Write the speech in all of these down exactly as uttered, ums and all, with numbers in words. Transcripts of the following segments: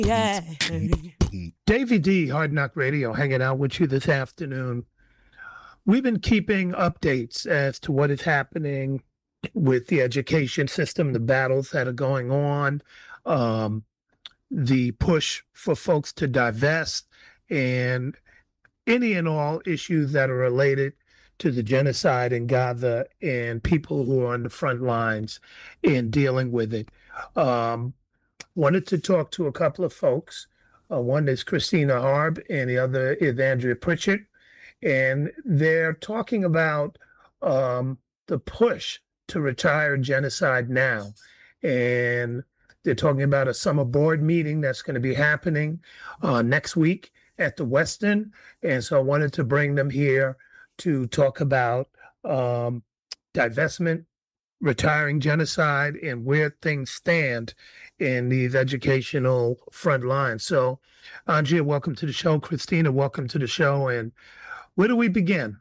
Yeah. Davey D, Hard Knock Radio, hanging out with you this afternoon. We've been keeping updates as to what is happening with the education system, the battles that are going on, um, the push for folks to divest, and any and all issues that are related to the genocide in Gaza and people who are on the front lines in dealing with it. Um, wanted to talk to a couple of folks. Uh, one is Christina Harb, and the other is Andrea Pritchett. And they're talking about um, the push to retire genocide now. And they're talking about a summer board meeting that's going to be happening uh, next week at the Westin. And so I wanted to bring them here to talk about um, divestment, retiring genocide, and where things stand in these educational front lines. So, Andrea, welcome to the show. Christina, welcome to the show. And where do we begin?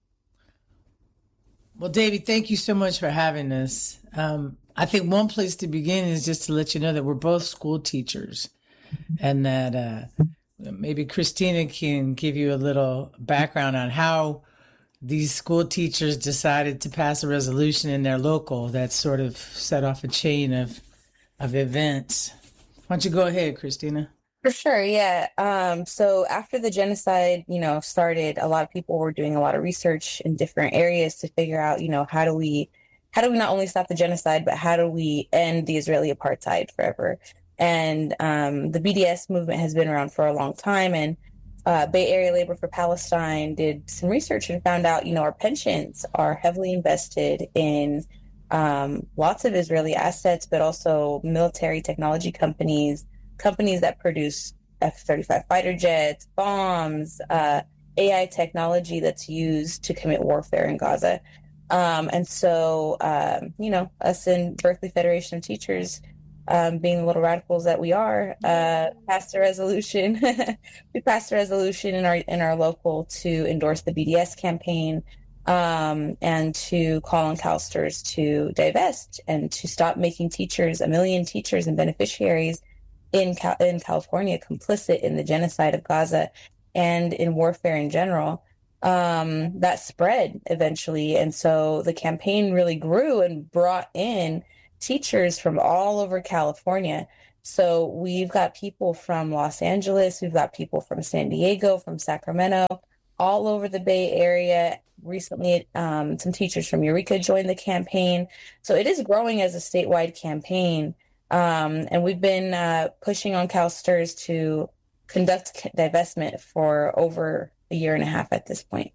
Well, David, thank you so much for having us. Um, I think one place to begin is just to let you know that we're both school teachers, and that uh, maybe Christina can give you a little background on how these school teachers decided to pass a resolution in their local that sort of set off a chain of of events. Why don't you go ahead, Christina? For sure, yeah. Um, so after the genocide, you know, started, a lot of people were doing a lot of research in different areas to figure out, you know, how do we, how do we not only stop the genocide, but how do we end the Israeli apartheid forever? And um, the B D S movement has been around for a long time, and uh, Bay Area Labor for Palestine did some research and found out, you know, our pensions are heavily invested in um, lots of Israeli assets, but also military technology companies, companies that produce F thirty-five fighter jets, bombs, uh, A I technology that's used to commit warfare in Gaza. Um, and so, um, you know, us in Berkeley Federation of Teachers, um, being the little radicals that we are, uh, passed a resolution. we passed a resolution in our in our local to endorse the B D S campaign, um, and to call on CalSTRS to divest and to stop making teachers, a million teachers and beneficiaries in Cal- in California complicit in the genocide of Gaza and in warfare in general. Um, that spread eventually. And so the campaign really grew and brought in teachers from all over California. So we've got people from Los Angeles, we've got people from San Diego, from Sacramento, all over the Bay Area. Recently, um, some teachers from Eureka joined the campaign. So it is growing as a statewide campaign. Um, and we've been uh, pushing on CalSTRS to conduct divestment for over a year and a half at this point.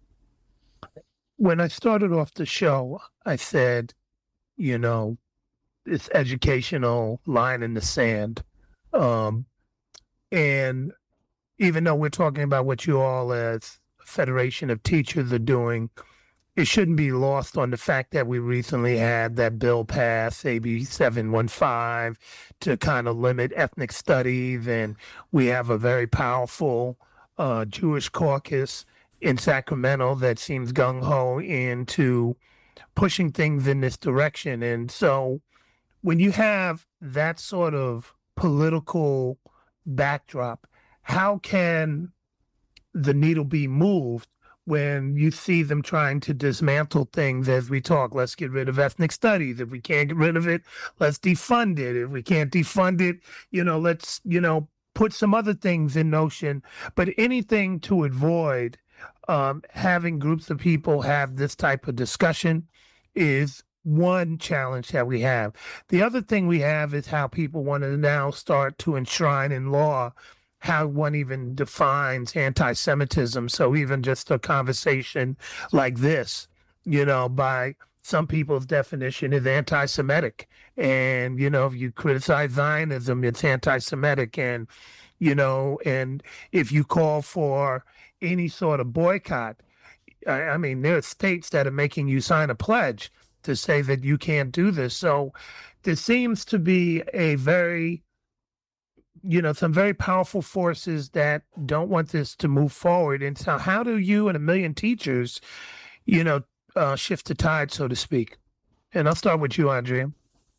When I started off the show, I said, you know, this educational line in the sand. Um, and even though we're talking about what you all as a Federation of Teachers are doing, it shouldn't be lost on the fact that we recently had that bill pass, A B seven one five, to kind of limit ethnic studies. And we have a very powerful uh, Jewish caucus in Sacramento that seems gung-ho into pushing things in this direction. And so when you have that sort of political backdrop, how can the needle be moved when you see them trying to dismantle things as we talk? Let's get rid of ethnic studies. If we can't get rid of it, let's defund it. If we can't defund it, you know, let's, you know, put some other things in motion. But anything to avoid um, having groups of people have this type of discussion is one challenge that we have. The other thing we have is how people want to now start to enshrine in law how one even defines anti-Semitism. So even just a conversation like this, you know, by some people's definition is anti-Semitic. And, you know, if you criticize Zionism, it's anti-Semitic. And, you know, and if you call for any sort of boycott, I, I mean, there are states that are making you sign a pledge to say that you can't do this. So there seems to be a very you know, some very powerful forces that don't want this to move forward. And so how do you and a million teachers, you know, uh, shift the tide, so to speak? And I'll start with you, Andrea.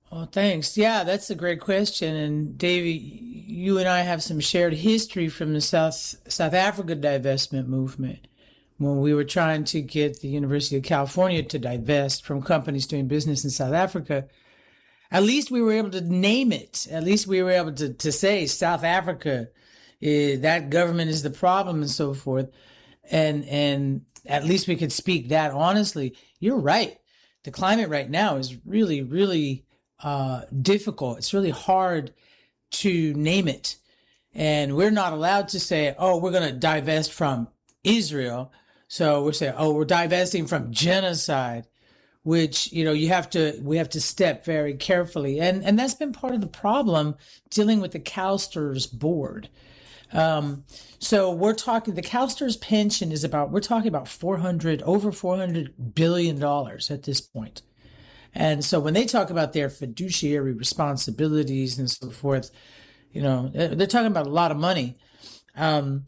Oh, thanks. Yeah, that's a great question. And Davey, you and I have some shared history from the South South Africa divestment movement when we were trying to get the University of California to divest from companies doing business in South Africa. At least we were able to name it. At least we were able to, to say South Africa, eh, that government is the problem and so forth. And, and at least we could speak that honestly. You're right. The climate right now is really, really uh, difficult. It's really hard to name it. And we're not allowed to say, oh, we're going to divest from Israel. So we're saying, oh, we're divesting from genocide, which, you know, you have to, we have to step very carefully. And, and that's been part of the problem dealing with the CalSTRS board. Um, so we're talking, the CalSTRS pension is about, we're talking about four hundred, over four hundred billion dollars at this point. And so when they talk about their fiduciary responsibilities and so forth, you know, they're talking about a lot of money. Um,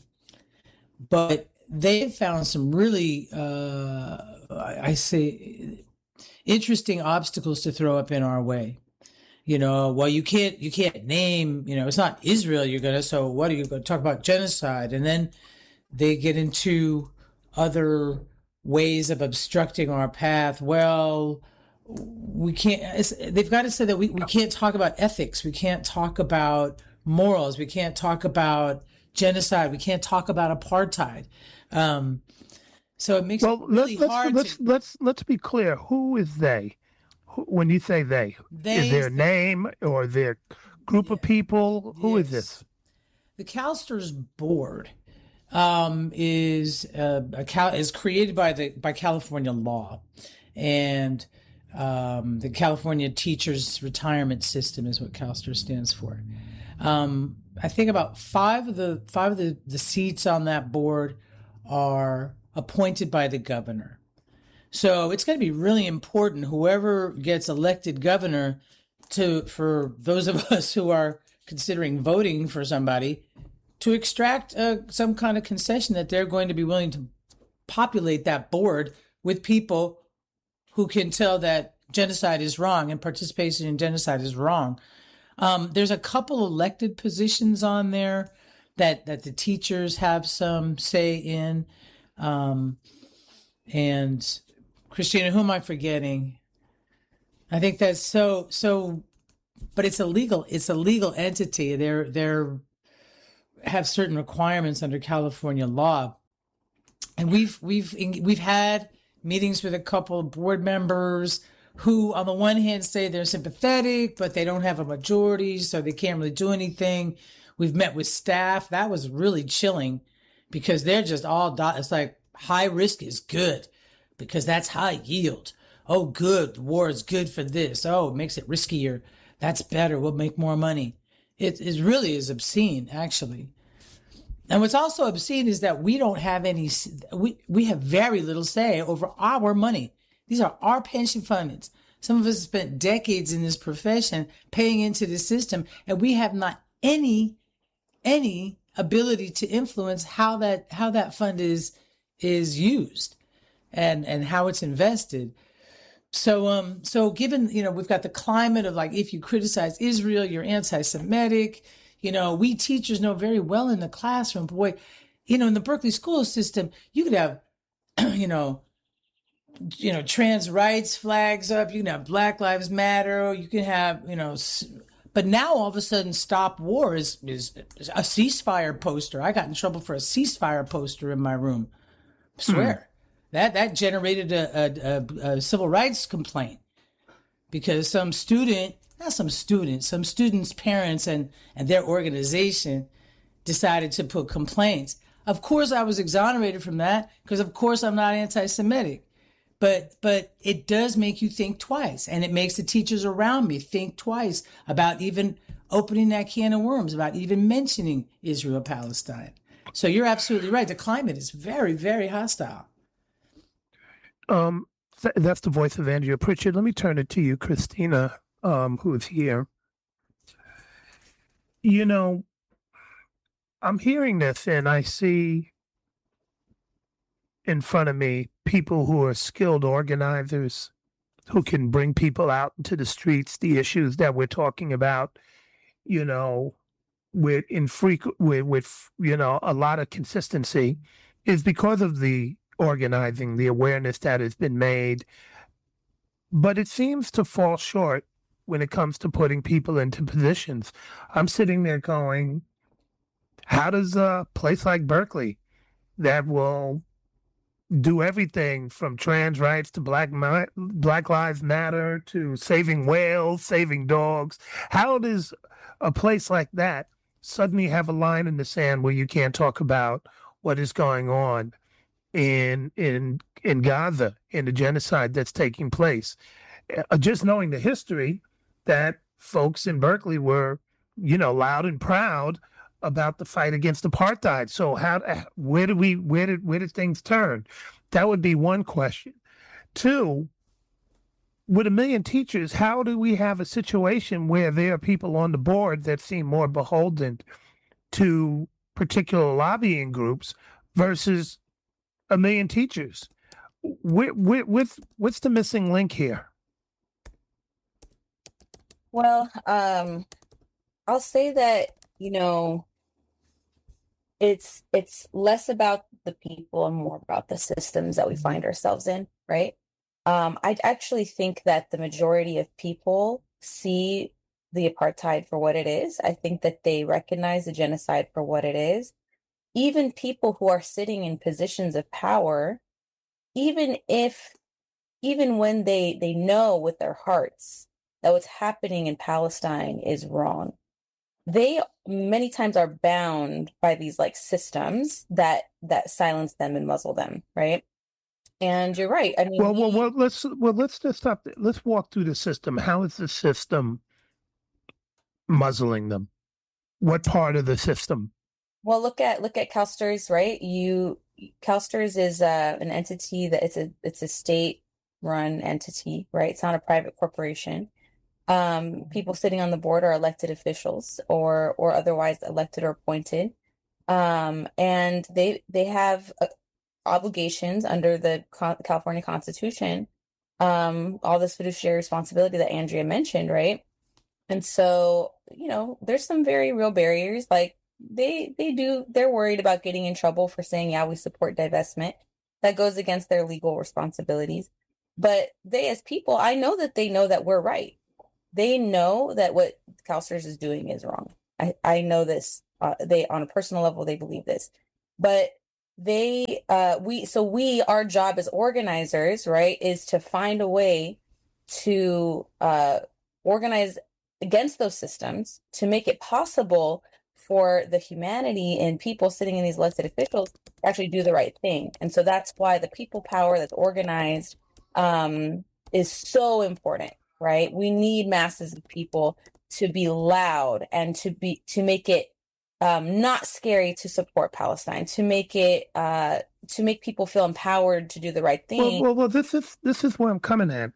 but they've found some really, uh, I say, interesting obstacles to throw up in our way. You know, well, you can't, you can't name, you know, it's not Israel you're going to, so what are you going to talk about genocide? And then they get into other ways of obstructing our path. Well, we can't, it's, they've got to say that we, we can't talk about ethics. We can't talk about morals. We can't talk about genocide. We can't talk about apartheid. Um, so it makes well, it really let's, hard. Let's, to, let's, let's be clear. Who is they? Who, when you say they, they is their name or their group yeah, of people? Who yes. is this? The CalSTRS board um, is uh, a Cal- is created by the by California law, and um, the California Teachers Retirement System is what CalSTRS stands for. Um, I think about five of the five of the, the seats on that board are appointed by the governor. So it's going to be really important, whoever gets elected governor, to for those of us who are considering voting for somebody, to extract uh, some kind of concession that they're going to be willing to populate that board with people who can tell that genocide is wrong and participation in genocide is wrong. Um, there's a couple elected positions on there that, that the teachers have some say in. Um, and Christina, who am I forgetting? I think that's so, so, but it's a legal, it's a legal entity. They're, they're, have certain requirements under California law. And we've, we've, we've had meetings with a couple of board members who on the one hand say they're sympathetic, but they don't have a majority, so they can't really do anything. We've met with staff. That was really chilling because they're just all, do- it's like high risk is good because that's high yield. Oh, good. The war is good for this. Oh, it makes it riskier. That's better. We'll make more money. It, it really is obscene, actually. And what's also obscene is that we don't have any, we, we have very little say over our money. These are our pension funds. Some of us spent decades in this profession paying into the system, and we have not any, any ability to influence how that, how that fund is, is used and, and how it's invested. So, um, so given, you know, we've got the climate of like, if you criticize Israel, you're anti-Semitic. You know, we teachers know very well in the classroom, boy, you know, in the Berkeley school system, you could have, you know, you know, trans rights flags up. You can have Black Lives Matter. You can have, you know, but now all of a sudden Stop War is, is, is a ceasefire poster. I got in trouble for a ceasefire poster in my room. I swear. Hmm. That, that generated a, a, a civil rights complaint because some student, not some student, some students' parents and, and their organization decided to put complaints. Of course, I was exonerated from that because, of course, I'm not anti-Semitic. But but it does make you think twice, and it makes the teachers around me think twice about even opening that can of worms, about even mentioning Israel, Palestine. So you're absolutely right. The climate is very, very hostile. Um, th- that's the voice of Andrea Pritchard. Let me turn it to you, Christina, um, who is here. You know, I'm hearing this, and I see in front of me people who are skilled organizers, who can bring people out into the streets, the issues that we're talking about, you know, with infrequent, with, with, you know, a lot of consistency is because of the organizing, the awareness that has been made. But it seems to fall short when it comes to putting people into positions. I'm sitting there going, how does a place like Berkeley that will do everything from trans rights to black Black Lives Matter to saving whales, saving dogs, how does a place like that suddenly have a line in the sand where you can't talk about what is going on in in in Gaza, in the genocide that's taking place? Uh, just knowing the history that folks in Berkeley were, you know, loud and proud about the fight against apartheid. So how, where did we, where did, where did things turn? That would be one question. Two, with a million teachers, how do we have a situation where there are people on the board that seem more beholden to particular lobbying groups versus a million teachers? Where, where, what's, what's the missing link here? Well, um, I'll say that, you know, it's it's less about the people and more about the systems that we find ourselves in, right? Um, I actually think that the majority of people see the apartheid for what it is. I think that they recognize the genocide for what it is. Even people who are sitting in positions of power, even if, even when they they know with their hearts that what's happening in Palestine is wrong, they many times are bound by these like systems that that silence them and muzzle them, right? And you're right. I mean, well, we, well, well, let's well, let's just stop. There. Let's walk through the system. How is the system muzzling them? What part of the system? Well, look at look at CalSTRS, right? You CalSTRS is uh, an entity that it's a it's a state-run entity, right? It's not a private corporation. Um, people sitting on the board are elected officials or or otherwise elected or appointed, um, and they they have uh, obligations under the Con- California Constitution. Um, all this fiduciary responsibility that Andrea mentioned, right? And so, you know, there's some very real barriers. Like they they do they're worried about getting in trouble for saying, yeah, we support divestment. That goes against their legal responsibilities. But they, as people, I know that they know that we're right. They know that what CalSTRS is doing is wrong. I, I know this. Uh, they, on a personal level, they believe this. But they, uh, we, so we, our job as organizers, right, is to find a way to uh, organize against those systems to make it possible for the humanity and people sitting in these elected officials to actually do the right thing. And so that's why the people power that's organized um, is so important, right? We need masses of people to be loud and to be to make it um, not scary to support Palestine, to make it uh, to make people feel empowered to do the right thing. Well, well, well, this is this is where I'm coming at.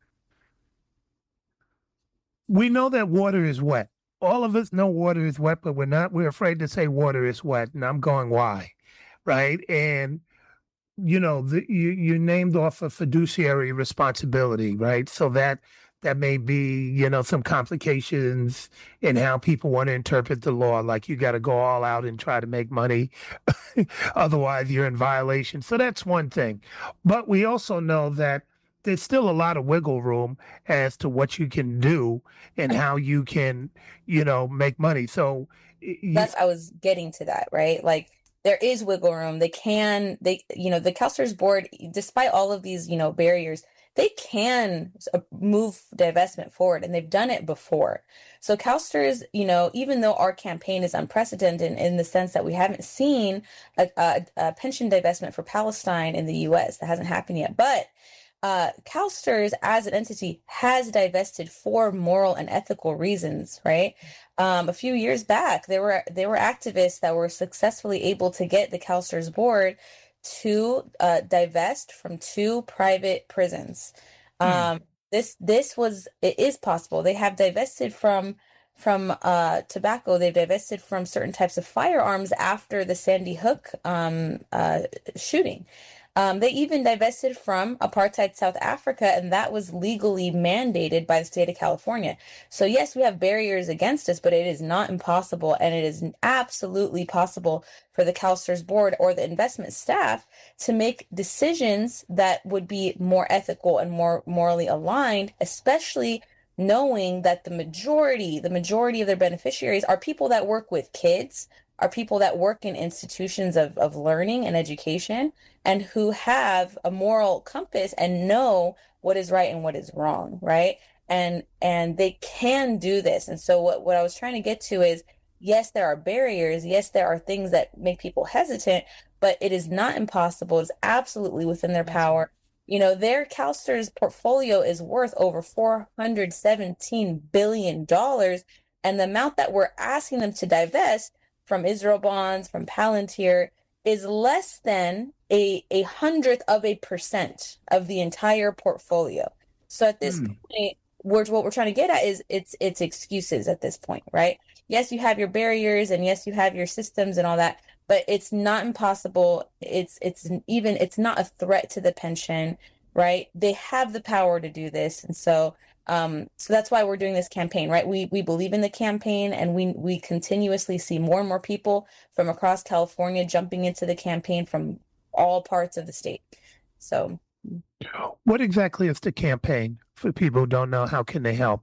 We know that water is wet. All of us know water is wet, but we're not. We're afraid to say water is wet, and I'm going, why, right? And you know, the, you you named off a fiduciary responsibility, right? So that that may be, you know, some complications in how people want to interpret the law. Like you got to go all out and try to make money, otherwise you're in violation. So that's one thing. But we also know that there's still a lot of wiggle room as to what you can do and how you can, you know, make money. So you, that's I was getting to that, right? Like there is wiggle room. They can, they, you know, the CalSTRS board, despite all of these, you know, barriers, they can move divestment forward, and they've done it before. So CalSTRS, you know, even though our campaign is unprecedented in the sense that we haven't seen a, a, a pension divestment for Palestine in the U S, that hasn't happened yet, but uh, CalSTRS as an entity has divested for moral and ethical reasons, right? Um, a few years back, there were there were activists that were successfully able to get the CalSTRS board to uh, divest from two private prisons. Um, mm. This this was it is possible. They have divested from from uh, tobacco. They've divested from certain types of firearms after the Sandy Hook um, uh, shooting. Um, they even divested from apartheid South Africa, and that was legally mandated by the state of California. So yes, we have barriers against us, but it is not impossible, and it is absolutely possible for the CalSTRS board or the investment staff to make decisions that would be more ethical and more morally aligned, especially knowing that the majority, the majority of their beneficiaries are people that work with kids, are people that work in institutions of, of learning and education, and who have a moral compass and know what is right and what is wrong, right? And and they can do this. And so what, what I was trying to get to is, yes, there are barriers. Yes, there are things that make people hesitant, but it is not impossible. It's absolutely within their power. You know, their CalSTRS portfolio is worth over four hundred seventeen billion dollars. And the amount that we're asking them to divest from Israel Bonds, from Palantir, is less than a, a hundredth of a percent of the entire portfolio. So at this mm. point, we're, what we're trying to get at is it's it's excuses at this point, right? Yes, you have your barriers, and yes, you have your systems and all that, but it's not impossible. It's it's even it's not a threat to the pension, right? They have the power to do this, and so um, so that's why we're doing this campaign, right? We we believe in the campaign, and we we continuously see more and more people from across California jumping into the campaign from all parts of the state. So, what exactly is the campaign? For people who don't know, how can they help?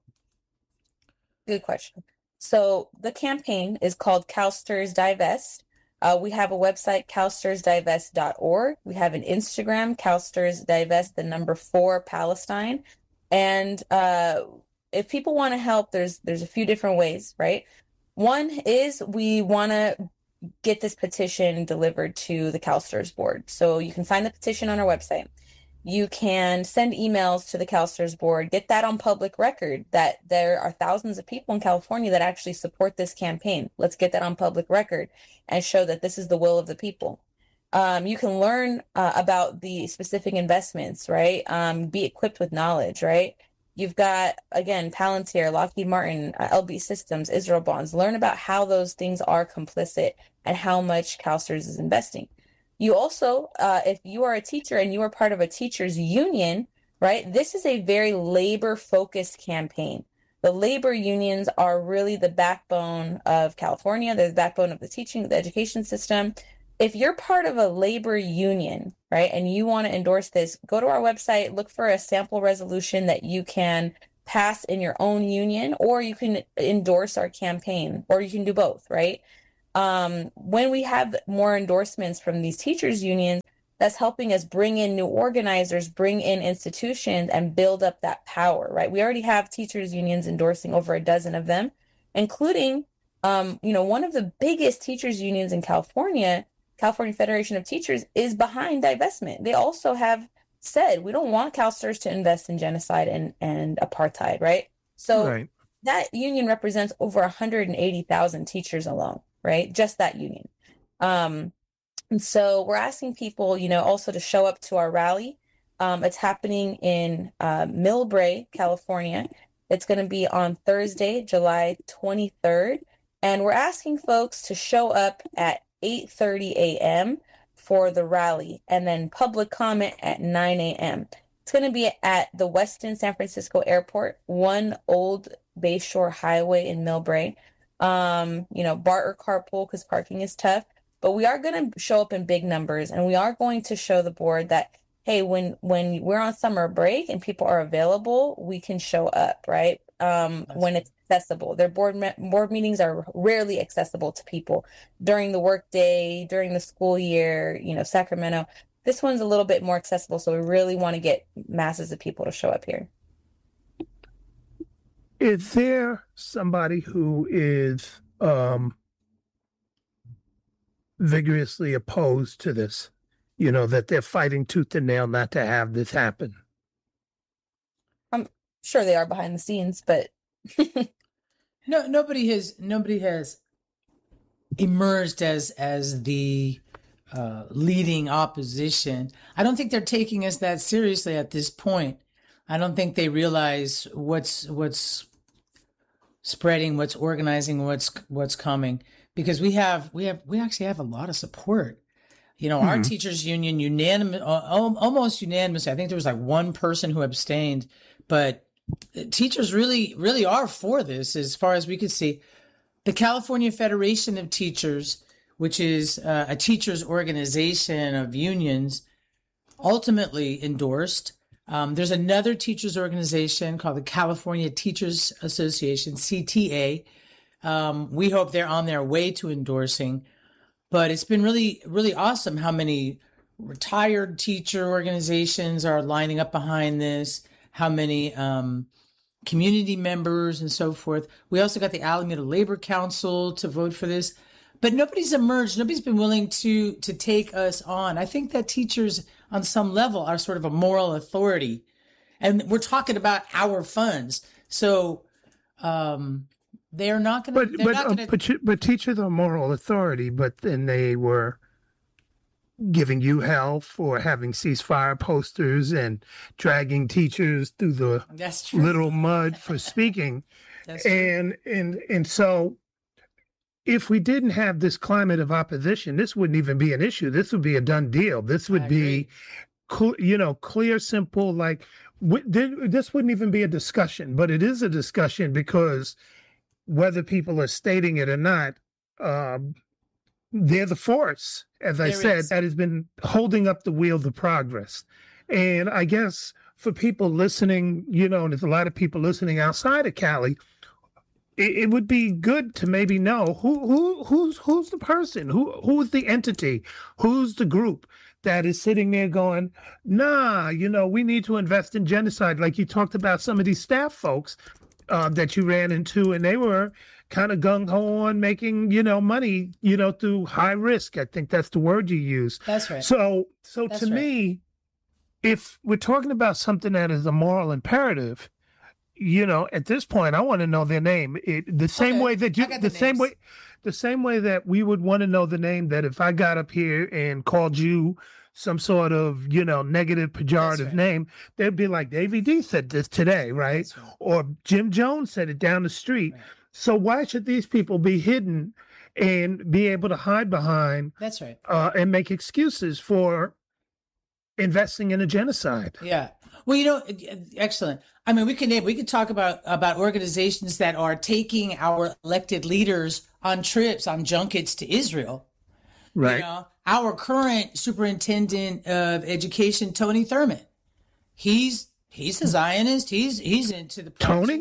Good question. So the campaign is called CalSTRS Divest. Uh, we have a website, cal strs divest dot org. We have an Instagram, CalSTRS Divest, the number four Palestine. And uh, if people want to help, there's there's a few different ways, right? One is we want to get this petition delivered to the CalSTRS board. So you can sign the petition on our website. You can send emails to the CalSTRS board, get that on public record, that there are thousands of people in California that actually support this campaign. Let's get that on public record and show that this is the will of the people. Um, you can learn uh, about the specific investments, right? Um, be equipped with knowledge, right? You've got, again, Palantir, Lockheed Martin, uh, L B Systems, Israel Bonds. Learn about how those things are complicit and how much CalSTRS is investing. You also, uh, if you are a teacher and you are part of a teachers union, right, this is a very labor-focused campaign. The labor unions are really the backbone of California. They're the backbone of the teaching, the education system. If you're part of a labor union, right, and you want to endorse this, go to our website, look for a sample resolution that you can pass in your own union, or you can endorse our campaign, or you can do both, right? Um, when we have more endorsements from these teachers unions, that's helping us bring in new organizers, bring in institutions, and build up that power, right? We already have teachers unions endorsing over a dozen of them, including, um, you know, one of the biggest teachers unions in California, California Federation of Teachers, is behind divestment. They also have said, we don't want CalSTRS to invest in genocide and, and apartheid, right? So right. That union represents over one hundred eighty thousand teachers alone. Right? Just that union. Um, and so we're asking people, you know, also to show up to our rally. Um, it's happening in uh, Millbrae, California. It's going to be on Thursday, July twenty-third. And we're asking folks to show up at eight thirty a.m. for the rally, and then public comment at nine a.m. It's going to be at the Westin San Francisco Airport, one Old Bayshore Highway in Millbrae. Um, you know, BART or carpool because parking is tough, but we are going to show up in big numbers, and we are going to show the board that, hey, when when we're on summer break and people are available, we can show up, right? Um, when it's accessible. Their board me- board meetings are rarely accessible to people during the workday, during the school year. You know, Sacramento. This one's a little bit more accessible, so we really want to get masses of people to show up here. Is there somebody who is um, vigorously opposed to this? You know, that they're fighting tooth and nail not to have this happen? I'm sure they are behind the scenes, but no, nobody has nobody has emerged as as the uh, leading opposition. I don't think they're taking us that seriously at this point. I don't think they realize what's what's spreading, what's organizing, what's what's coming, because we have we have we actually have a lot of support. You know, our teachers union unanimous, almost unanimously. I think there was like one person who abstained, but teachers really, really are for this as far as we could see. The California Federation of Teachers, which is uh, a teachers organization of unions, ultimately endorsed. Um, there's another teachers organization called the California Teachers Association, C T A. Um, we hope they're on their way to endorsing. But it's been really, really awesome how many retired teacher organizations are lining up behind this, how many um, community members and so forth. We also got the Alameda Labor Council to vote for this. But nobody's emerged. Nobody's been willing to to take us on. I think that teachers on some level are sort of a moral authority. And we're talking about our funds. So um, they're not going to... But but, uh, gonna... but but teachers are moral authority, but then they were giving you hell for having ceasefire posters and dragging teachers through the literal mud for speaking. That's and and and so if we didn't have this climate of opposition, this wouldn't even be an issue. This would be a done deal. This would be, cl- you know, clear, simple, like w- this wouldn't even be a discussion, but it is a discussion because whether people are stating it or not, um, they're the force, as I there said, is. that has been holding up the wheel of progress. And I guess for people listening, you know, and there's a lot of people listening outside of Cali, it would be good to maybe know who who who's who's the person, who who's the entity, who's the group that is sitting there going, nah, you know, we need to invest in genocide. Like you talked about some of these staff folks uh, that you ran into, and they were kind of gung-ho on making, you know, money, you know, through high risk. I think that's the word you use. That's right. So, so that's to right. me, if we're talking about something that is a moral imperative, you know, at this point, I want to know their name. It, the same okay. way that you, the, the same way, the same way that we would want to know the name. That if I got up here and called you some sort of, you know, negative, pejorative right. name, they'd be like, Davey D said this today, right? right? Or Jim Jones said it down the street. Right. So why should these people be hidden and be able to hide behind? That's right. Uh, and make excuses for investing in a genocide? Yeah. Well, you know, excellent. I mean, we can name, we could talk about about organizations that are taking our elected leaders on trips, on junkets to Israel. Right. You know, our current superintendent of education, Tony Thurman, he's he's a Zionist. He's he's into the Tony.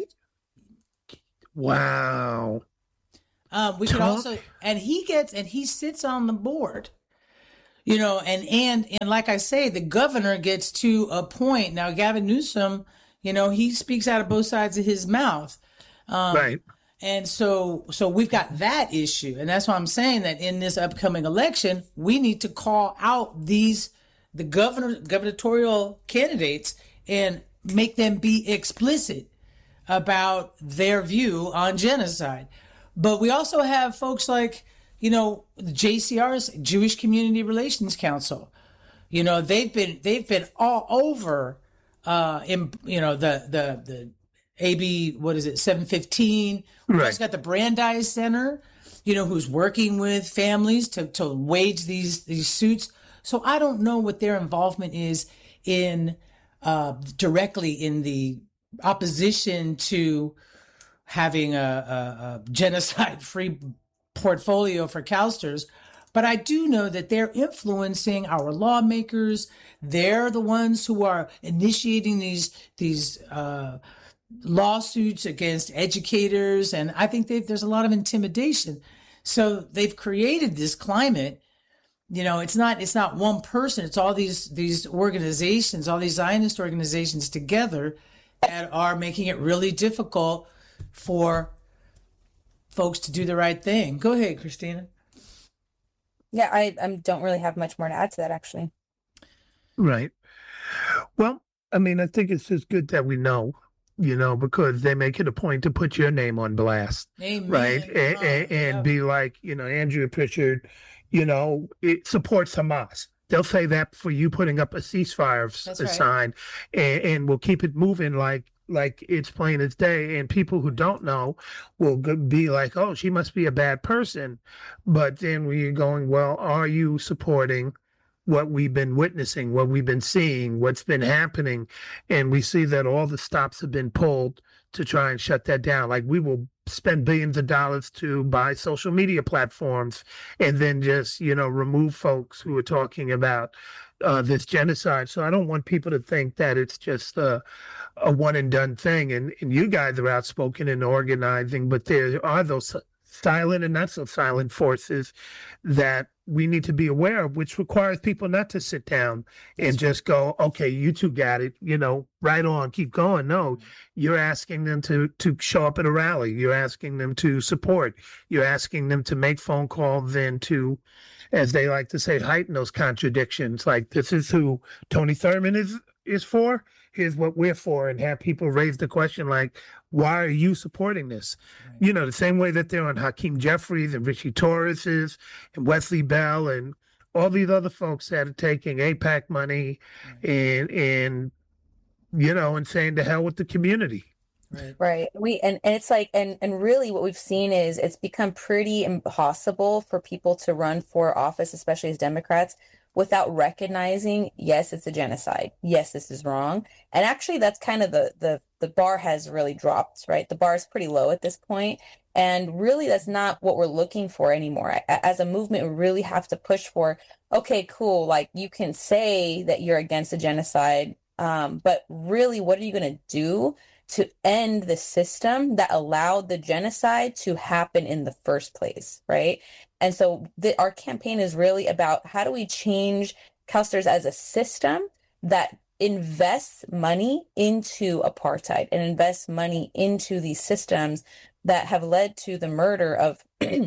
Wow. Um, we could also, and he gets, and he sits on the board. You know, and, and, and like I say, the governor gets to a point. Now, Gavin Newsom, you know, he speaks out of both sides of his mouth. Um, right. And so, so we've got that issue. And that's why I'm saying that in this upcoming election, we need to call out these, the governor, gubernatorial candidates and make them be explicit about their view on genocide. But we also have folks like, you know, the J C R's, Jewish Community Relations Council. You know, they've been they've been all over. Uh, in you know the the the A B what is it seven fifteen? We've right. also got the Brandeis Center. You know, who's working with families to to wage these these suits. So I don't know what their involvement is in uh, directly in the opposition to having a, a, a genocide-free portfolio for CalSTRS, but I do know that they're influencing our lawmakers. They're the ones who are initiating these these uh, lawsuits against educators, and I think there's a lot of intimidation. So they've created this climate. You know, it's not it's not one person. It's all these these organizations, all these Zionist organizations together that are making it really difficult for folks to do the right thing. Go ahead, Christina. Yeah, I, I don't really have much more to add to that, actually. Right. Well, I mean, I think it's just good that we know, you know, because they make it a point to put your name on blast. Amen. Right. And, and, and be like, you know, Andrea Pritchard, you know, it supports Hamas. They'll say that for you putting up a ceasefire That's right. sign, and, and we'll keep it moving like, like it's plain as day, and people who don't know will be like, oh, she must be a bad person. But then we're going, well, are you supporting what we've been witnessing, what we've been seeing, what's been happening. And we see that all the stops have been pulled to try and shut that down. Like, we will spend billions of dollars to buy social media platforms and then just, you know, remove folks who are talking about uh, this genocide. So I don't want people to think that it's just a, a one and done thing. And, and you guys are outspoken in organizing, but there are those silent and not so silent forces that we need to be aware of, which requires people not to sit down and That's just right. go, okay, you two got it, you know, right on, keep going. No, you're asking them to to show up at a rally. You're asking them to support. You're asking them to make phone calls and to, as they like to say, heighten those contradictions. Like, this is who Tony Thurman is is for. Here's what we're for, and have people raise the question like, why are you supporting this? Right. You know, the same way that they're on Hakeem Jeffries and Richie Torres's and Wesley Bell and all these other folks that are taking AIPAC money right. and, and, you know, and saying to hell with the community. Right. Right. We and, and it's like and and really what we've seen is it's become pretty impossible for people to run for office, especially as Democrats, without recognizing, yes, it's a genocide. Yes, this is wrong. And actually, that's kind of the the the bar has really dropped, right? The bar is pretty low at this point. And really, that's not what we're looking for anymore. As a movement, we really have to push for, okay, cool. Like, you can say that you're against a genocide, um, but really, what are you going to do to end the system that allowed the genocide to happen in the first place, right? And so the, our campaign is really about how do we change CalSTRS as a system that invests money into apartheid and invests money into these systems that have led to the murder of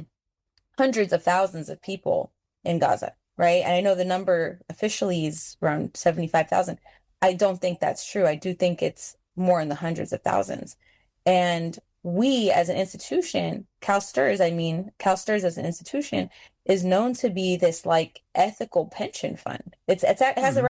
hundreds of thousands of people in Gaza, right? And I know the number officially is around seventy-five thousand. I don't think that's true. I do think it's more in the hundreds of thousands. And we as an institution, CalSTRS, I mean, CalSTRS as an institution is known to be this like ethical pension fund. It's, it's it has mm-hmm.